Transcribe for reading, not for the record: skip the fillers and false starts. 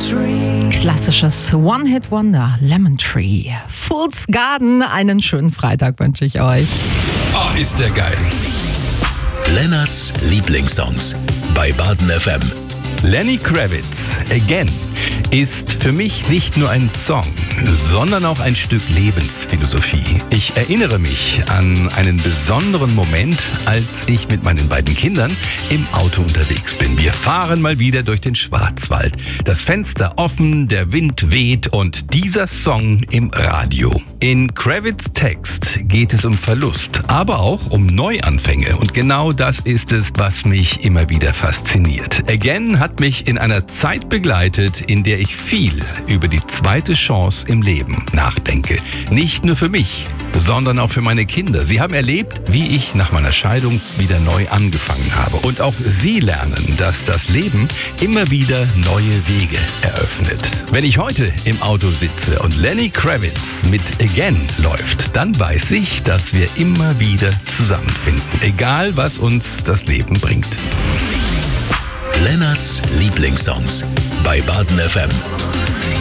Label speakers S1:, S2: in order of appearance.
S1: Klassisches One-Hit-Wonder, Lemon Tree. Fool's Garden, einen schönen Freitag wünsche ich euch.
S2: Oh, ist der geil.
S3: Lennarts Lieblingssongs bei Baden FM.
S2: Lenny Kravitz, Again, ist für mich nicht nur ein Song, sondern auch ein Stück Lebensphilosophie. Ich erinnere mich an einen besonderen Moment, als ich mit meinen beiden Kindern im Auto unterwegs bin. Wir fahren mal wieder durch den Schwarzwald. Das Fenster offen, der Wind weht und dieser Song im Radio. In Kravitz' Text geht es um Verlust, aber auch um Neuanfänge. Und genau das ist es, was mich immer wieder fasziniert. Again hat mich in einer Zeit begleitet, in der ich viel über die zweite Chance im Leben nachdenke. Nicht nur für mich, sondern auch für meine Kinder. Sie haben erlebt, wie ich nach meiner Scheidung wieder neu angefangen habe. Und auch sie lernen, dass das Leben immer wieder neue Wege eröffnet. Wenn ich heute im Auto sitze und Lenny Kravitz mit Again läuft, dann weiß ich, dass wir immer wieder zusammenfinden. Egal, was uns das Leben bringt.
S3: Lennarts Lieblingssongs bei Baden FM.